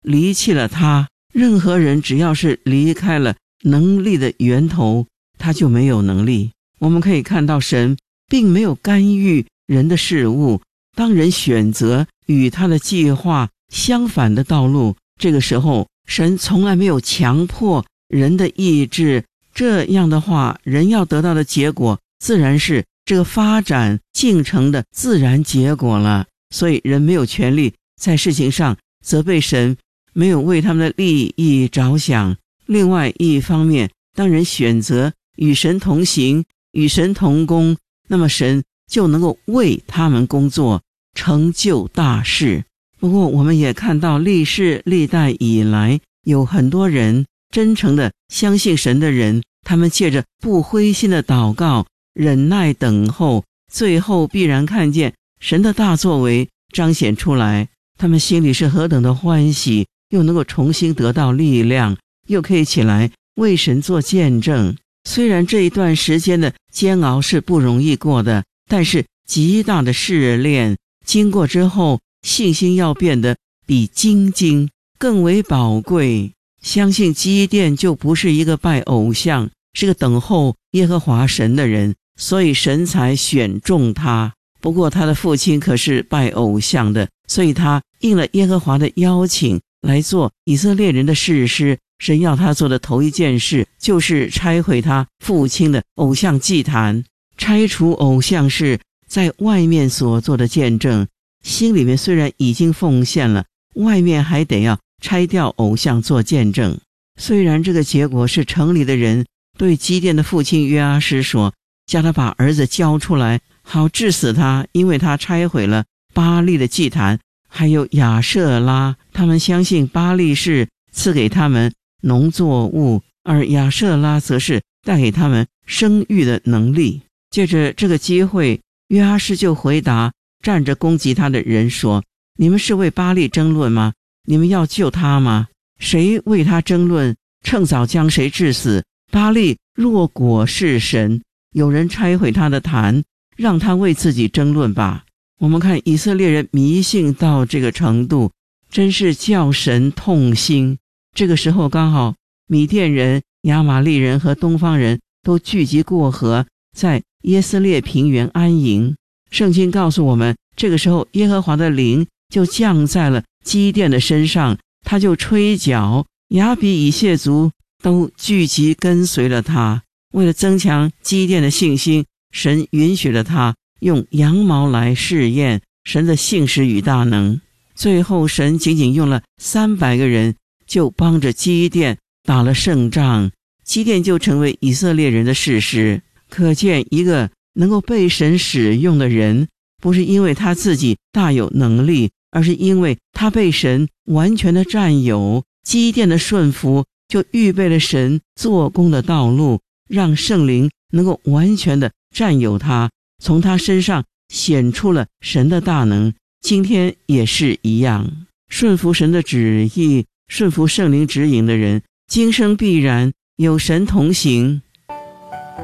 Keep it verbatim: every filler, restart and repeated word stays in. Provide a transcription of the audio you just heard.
离弃了他。任何人只要是离开了能力的源头，他就没有能力。我们可以看到神并没有干预人的事物，当人选择与他的计划相反的道路，这个时候神从来没有强迫人的意志，这样的话人要得到的结果自然是这个发展进程的自然结果了。所以人没有权利在事情上责备神没有为他们的利益着想。另外一方面，当人选择与神同行，与神同工，那么神就能够为他们工作，成就大事。不过我们也看到历世历代以来，有很多人真诚的相信神的人，他们借着不灰心的祷告，忍耐等候，最后必然看见神的大作为彰显出来。他们心里是何等的欢喜，又能够重新得到力量，又可以起来为神做见证。虽然这一段时间的煎熬是不容易过的，但是极大的试炼经过之后，信心要变得比精金更为宝贵。相信基甸就不是一个拜偶像，是个等候耶和华神的人，所以神才选中他。不过他的父亲可是拜偶像的，所以他应了耶和华的邀请来做以色列人的士师。神要他做的头一件事就是拆毁他父亲的偶像祭坛。拆除偶像是在外面所做的见证，心里面虽然已经奉献了，外面还得要拆掉偶像做见证。虽然这个结果是城里的人对基甸的父亲约阿施说，叫他把儿子交出来，好治死他，因为他拆毁了巴力的祭坛，还有亚舍拉。他们相信巴力是赐给他们农作物，而亚舍拉则是带给他们生育的能力。借着这个机会，约阿施就回答站着攻击他的人说，你们是为巴力争论吗？你们要救他吗？谁为他争论，趁早将谁治死。巴力若果是神，有人拆毁他的坛，让他为自己争论吧。我们看以色列人迷信到这个程度，真是叫神痛心。这个时候刚好米甸人、亚玛利人和东方人都聚集过河，在耶斯列平原安营。圣经告诉我们，这个时候耶和华的灵就降在了基甸的身上，他就吹角，亚比以谢族都聚集跟随了他。为了增强基甸的信心，神允许了他用羊毛来试验神的信实与大能。最后神仅仅用了三百个人，就帮着基甸打了胜仗，基甸就成为以色列人的士师。可见一个能够被神使用的人，不是因为他自己大有能力，而是因为他被神完全的占有。基甸的顺服就预备了神做工的道路，让圣灵能够完全的占有他，从他身上显出了神的大能。今天也是一样，顺服神的旨意，顺服圣灵指引的人，今生必然有神同行。